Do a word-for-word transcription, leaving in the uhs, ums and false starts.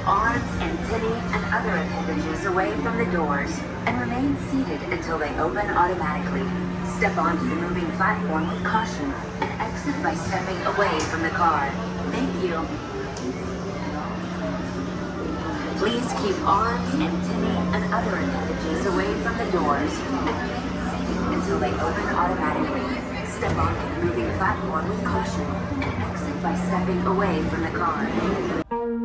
arms, antennae, and other appendages away from the doors and remain seated until they open automatically. Step onto the moving platform with caution and exit by stepping away from the car. Thank you. Please keep arms, antennae, and other appendages away from the doors and remain seated until they open automatically. Step onto the moving platform with caution and exit by stepping away from the car.